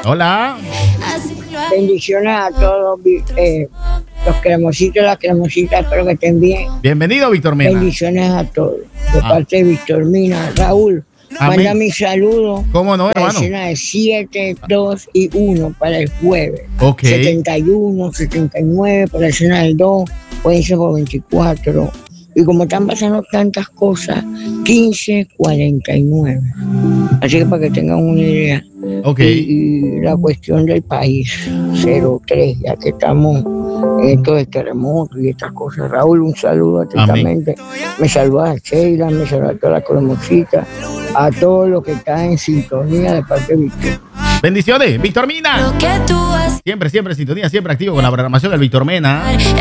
Hola. Bendiciones a todos los cremositos y las cremositas, espero que estén bien. Bienvenido, Víctor Mena. Bendiciones a todos. De parte de Víctor Mina. Raúl, manda mi saludo. ¿Cómo no, hermano? La escena de 7, 2 y 1 para el jueves. Ok. 71, 79 para la escena del 2. Pueden ser por 24. Y como están pasando tantas cosas, 15, 49. Así que para que tengan una idea. Ok. Y la cuestión del país, 03, ya que estamos en esto de terremotos y estas cosas. Raúl, un saludo atentamente. Me saluda a Sheila, me saluda a toda la colomosita, a todos los que están en sintonía de parte de Víctor. Bendiciones, Víctor Mina. Siempre en sintonía, siempre activo con la programación del Víctor Mena.